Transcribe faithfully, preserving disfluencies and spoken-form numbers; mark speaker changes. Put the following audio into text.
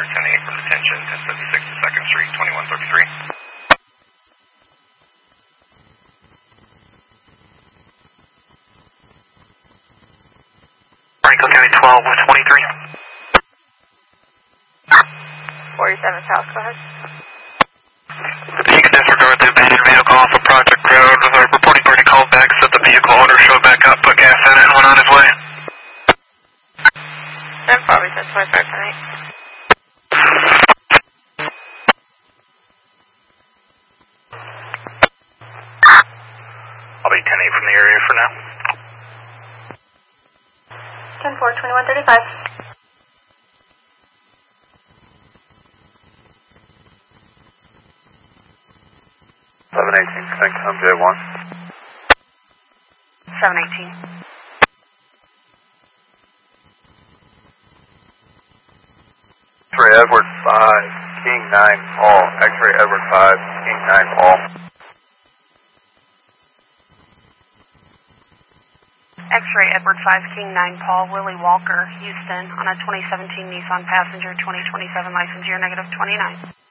Speaker 1: ten eight from detention, ten fifty-six to second Street, twenty-one thirty-three.
Speaker 2: Franklin County twelve with twenty-three.
Speaker 3: forty-seven South, go ahead.
Speaker 2: You can disregard the abandoned vehicle off of Project Road. The reporting party called back, said the vehicle owner showed back up, put gas in it, and went on his way.
Speaker 3: ten four, we said twenty-five tonight.
Speaker 2: I'll be ten eight from the area for now.
Speaker 3: ten four, twenty-one thirty-five.
Speaker 1: eleven eighteen, connect home J one.
Speaker 3: seven eighteen.
Speaker 1: X-ray Edward five, King nine, Paul. X-ray Edward five, King nine, Paul.
Speaker 3: X-ray Edward five, King nine, Paul, Willie Walker, Houston, on a twenty seventeen Nissan Passenger, twenty twenty-seven license year, negative twenty-nine.